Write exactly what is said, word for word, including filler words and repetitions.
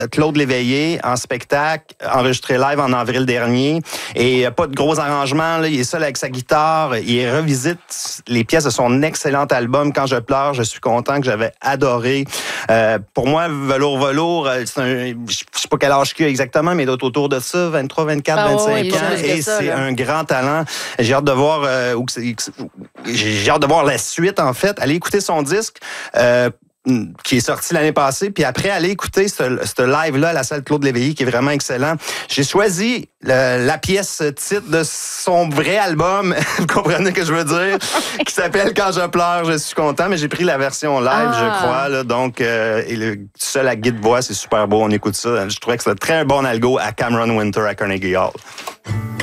Claude Léveillé en spectacle, enregistré live en avril dernier. Et pas de gros arrangements, là. Il est seul avec sa guitare. Il revisite les pièces de son excellent album « Quand je pleure, je suis content » que j'avais adoré. Euh, pour moi, Velours Velours, c'est un, je sais pas quel âge qu'il a exactement, mais il doit être autour de ça, vingt-trois, vingt-quatre, ah, vingt-cinq ouais, ans. Et ça, c'est là. Un grand talent. J'ai hâte de voir, euh, où j'ai hâte de voir la suite, en fait. Allez écouter son disque. Euh, qui est sorti l'année passée, puis après, aller écouter ce, ce live-là à la salle Claude Léveillé, qui est vraiment excellent. J'ai choisi le, la pièce titre de son vrai album, vous comprenez ce que je veux dire, qui s'appelle « Quand je pleure, je suis content », mais j'ai pris la version live, ah. je crois, là, donc, euh, et le seul à guide-voix, c'est super beau, on écoute ça. Je trouvais que c'était très bon algo à Cameron Winter à Carnegie Hall.